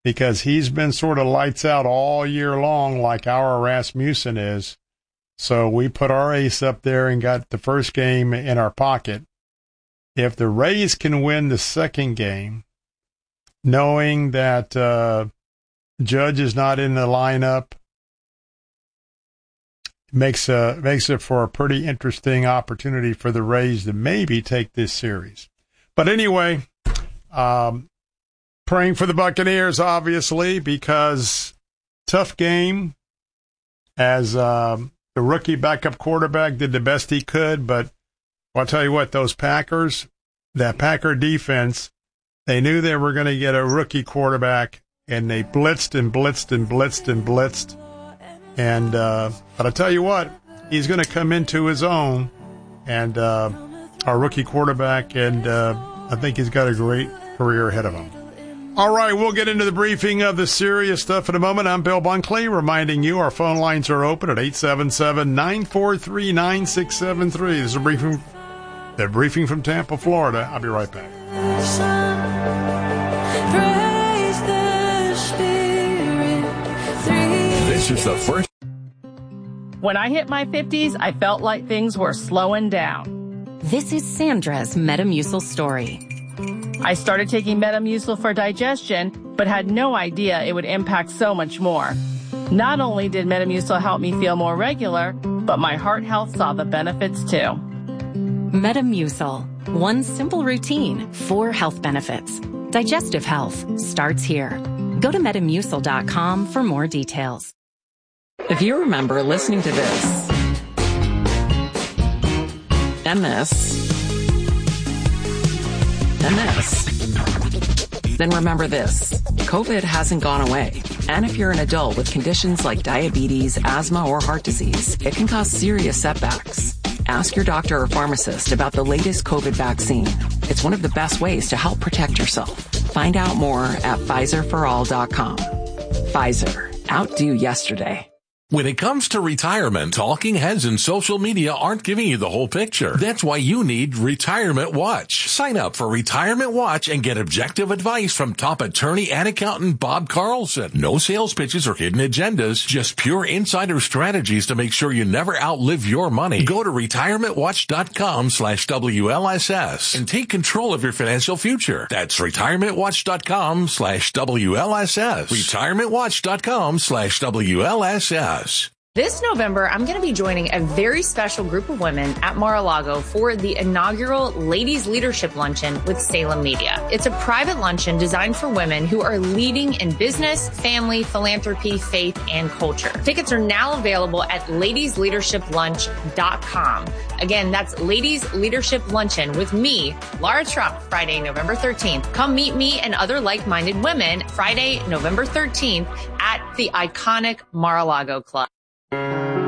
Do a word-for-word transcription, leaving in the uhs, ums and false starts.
because he's been sort of lights out all year long like our Rasmussen is. So we put our ace up there and got the first game in our pocket. If the Rays can win the second game, knowing that uh, Judge is not in the lineup, makes a, makes it for a pretty interesting opportunity for the Rays to maybe take this series. But anyway, um, praying for the Buccaneers, obviously, because tough game as um, the rookie backup quarterback did the best he could. But I'll tell you what, those Packers, that Packer defense, they knew they were going to get a rookie quarterback, and they blitzed and blitzed and blitzed and blitzed. And uh, but I'll tell you what, he's going to come into his own, and uh, our rookie quarterback, and uh, I think he's got a great career ahead of him. All right, we'll get into the briefing of the serious stuff in a moment. I'm Bill Bunkley, reminding you our phone lines are open at eight seven seven, nine four three, nine six seven three. This is a briefing, the briefing from Tampa, Florida. I'll be right back. This is the first. When I hit my fifties, I felt like things were slowing down. This is Sandra's Metamucil story. I started taking Metamucil for digestion, but had no idea it would impact so much more. Not only did Metamucil help me feel more regular, but my heart health saw the benefits too. Metamucil. One simple routine, four health benefits. Digestive health starts here. Go to metamucil dot com for more details. If you remember listening to this, and this, and this, then remember this. COVID hasn't gone away. And if you're an adult with conditions like diabetes, asthma, or heart disease, it can cause serious setbacks. Ask your doctor or pharmacist about the latest COVID vaccine. It's one of the best ways to help protect yourself. Find out more at Pfizer for all dot com. Pfizer. Outdo yesterday. When it comes to retirement, talking heads and social media aren't giving you the whole picture. That's why you need Retirement Watch. Sign up for Retirement Watch and get objective advice from top attorney and accountant Bob Carlson. No sales pitches or hidden agendas, just pure insider strategies to make sure you never outlive your money. Go to retirement watch dot com slash W L S S and take control of your financial future. That's retirement watch dot com slash W L S S. retirement watch dot com slash W L S S. This November, I'm going to be joining a very special group of women at Mar-a-Lago for the inaugural Ladies Leadership Luncheon with Salem Media. It's a private luncheon designed for women who are leading in business, family, philanthropy, faith, and culture. Tickets are now available at ladies leadership lunch dot com. Again, that's Ladies Leadership Luncheon with me, Laura Trump, Friday, November thirteenth. Come meet me and other like-minded women Friday, November thirteenth at the iconic Mar-a-Lago Club.